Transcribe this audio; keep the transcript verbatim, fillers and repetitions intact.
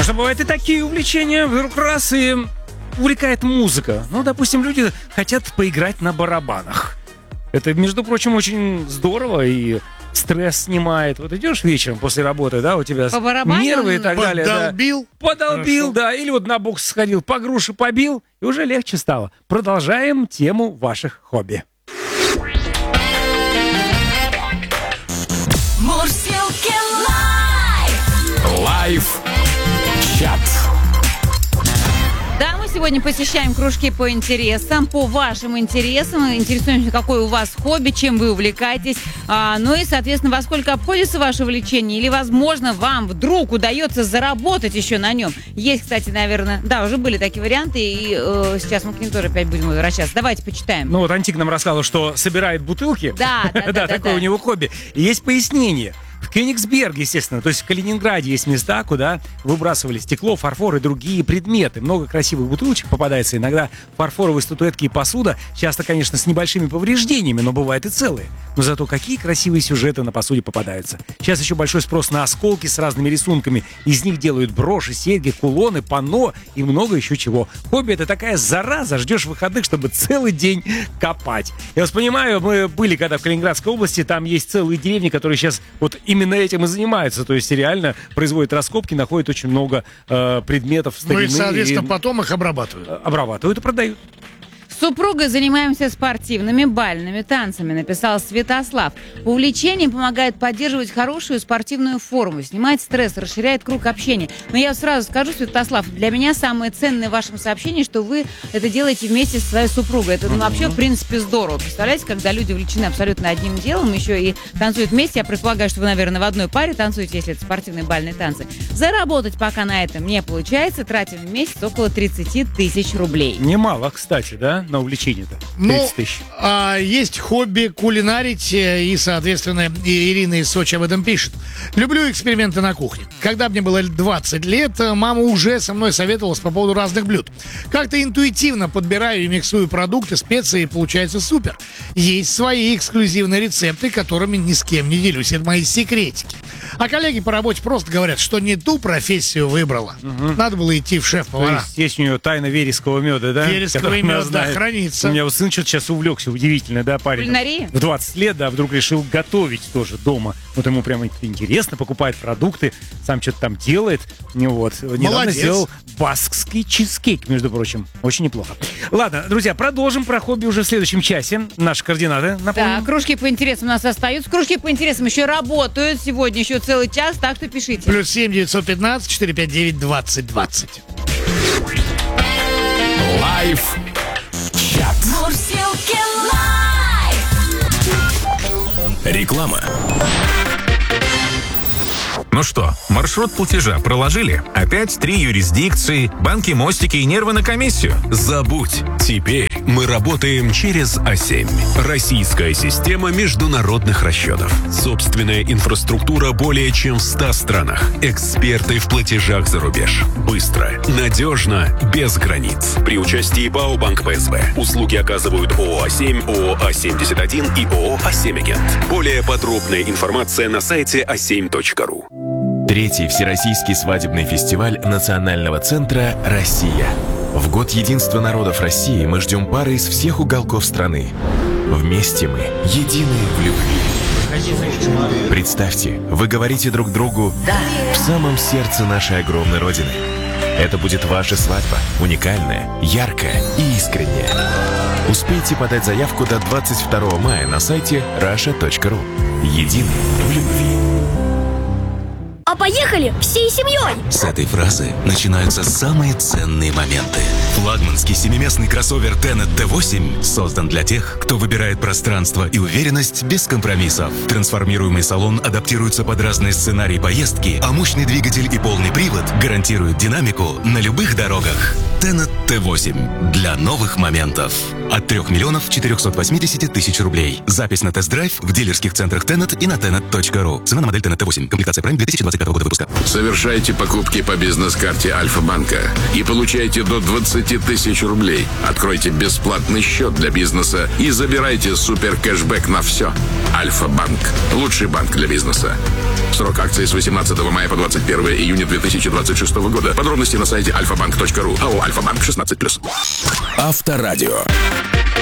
Конечно, бывают и такие увлечения. Вдруг раз и увлекает музыка. Ну, допустим, люди хотят поиграть на барабанах. Это, между прочим, очень здорово и стресс снимает. Вот идешь вечером после работы, да, у тебя нервы и так далее. Подолбил. Да. Подолбил, да. Или вот на бокс сходил, по груши побил, и уже легче стало. Продолжаем тему ваших хобби. Мурзилки лайф. Лайф-чат. Да, мы сегодня посещаем кружки по интересам, по вашим интересам. Интересуемся, какое у вас хобби, чем вы увлекаетесь. А, ну и, соответственно, во сколько обходится ваше увлечение. Или, возможно, вам вдруг удается заработать еще на нем. Есть, кстати, наверное, да, уже были такие варианты. И э, сейчас мы к ним тоже опять будем возвращаться. Давайте почитаем. Ну вот Антик нам рассказал, что собирает бутылки. Да, да, да. Да, такое у него хобби. И есть пояснение. В Кёнигсберге, естественно, то есть в Калининграде есть места, куда выбрасывали стекло, фарфор и другие предметы. Много красивых бутылочек попадается, иногда фарфоровые статуэтки и посуда, часто, конечно, с небольшими повреждениями, но бывает и целые. Но зато какие красивые сюжеты на посуде попадаются. Сейчас еще большой спрос на осколки с разными рисунками. Из них делают броши, серьги, кулоны, панно и много еще чего. Хобби — это такая зараза, ждешь выходных, чтобы целый день копать. Я вас понимаю, мы были когда в Калининградской области, там есть целые деревни, которые сейчас вот именно этим и занимаются. То есть реально производят раскопки, находят очень много э, предметов старины. Ну и, соответственно, и потом их обрабатывают. Обрабатывают и продают. С супругой занимаемся спортивными бальными танцами, написал Святослав. Увлечение помогает поддерживать хорошую спортивную форму, снимает стресс, расширяет круг общения. Но я сразу скажу, Святослав, для меня самое ценное в вашем сообщении, что вы это делаете вместе со своей супругой. Это ну, вообще, в принципе, здорово. Представляете, когда люди увлечены абсолютно одним делом, еще и танцуют вместе. Я предполагаю, что вы, наверное, в одной паре танцуете, если это спортивные бальные танцы. Заработать пока на этом не получается. Тратим в месяц около тридцать тысяч рублей. Немало, кстати, да? На увлечение-то. Ну, а, есть хобби кулинарить, и, соответственно, и Ирина из Сочи об этом пишет. Люблю эксперименты на кухне. Когда мне было двадцать лет, мама уже со мной советовалась по поводу разных блюд. Как-то интуитивно подбираю и миксую продукты, специи, и получается супер. Есть свои эксклюзивные рецепты, которыми ни с кем не делюсь. Это мои секретики. А коллеги по работе просто говорят, что не ту профессию выбрала. Угу. Надо было идти в шеф-повара. То есть, есть у нее тайна верескового меда, да? Вересковый мед, да, хранится. У меня вот сын что-то сейчас увлекся, удивительно, да, парень? Кулинария? В двадцать лет, да, вдруг решил готовить тоже дома. Вот ему прямо интересно, покупает продукты, сам что-то там делает. Вот. Недавно Молодец. сделал баскский чизкейк, между прочим. Очень неплохо. Ладно, друзья, продолжим про хобби уже в следующем часе. Наши координаты, напомню. Да, кружки по интересам у нас остаются. Кружки по интересам еще работают. Сегодня еще целый час, так что пишите. Плюс семь девятьсот пятнадцать четыреста пятьдесят девять двадцать двадцать. Лайф-чат. Мурзилки лайф. Реклама. Ну что, маршрут платежа проложили? Опять три юрисдикции, банки, мостики и нервы на комиссию? Забудь. Теперь мы работаем через а семь. Российская система международных расчетов. Собственная инфраструктура более чем в ста странах. Эксперты в платежах за рубеж. Быстро, надежно, без границ. При участии ПАО «Банк ПСБ». Услуги оказывают ООО «А семь», ООО «А семьдесят один» и ООО «А семь Агент». Более подробная информация на сайте а семь точка ру. Третий Всероссийский свадебный фестиваль Национального центра «Россия». В год единства народов России мы ждем пары из всех уголков страны. Вместе мы едины в любви. Представьте, вы говорите друг другу «да» в самом сердце нашей огромной Родины. Это будет ваша свадьба, уникальная, яркая и искренняя. Успейте подать заявку до двадцать второго мая на сайте раша точка ру. Едины в любви. А поехали всей семьей! С этой фразы начинаются самые ценные моменты. Флагманский семиместный кроссовер Tenet тэ восемь создан для тех, кто выбирает пространство и уверенность без компромиссов. Трансформируемый салон адаптируется под разные сценарии поездки, а мощный двигатель и полный привод гарантируют динамику на любых дорогах. Tenet тэ восемь для новых моментов. От трех миллионов четырехсот восьмидесяти тысяч рублей. Запись на тест-драйв в дилерских центрах Tenet и на tenet точка ру. Цена на модель Tenet тэ восемь. Комплектация Prime две тысячи двадцать пятого года. года выпуска. Совершайте покупки по бизнес-карте Альфа-банка и получайте до двадцать тысяч рублей. Откройте бесплатный счет для бизнеса и забирайте супер кэшбэк на все. Альфа-банк. Лучший банк для бизнеса. Срок акции с восемнадцатого мая по двадцать первое июня две тысячи двадцать шестого года. Подробности на сайте альфа банк точка ру. АО «Альфа-банк» шестнадцать плюс. Авторадио.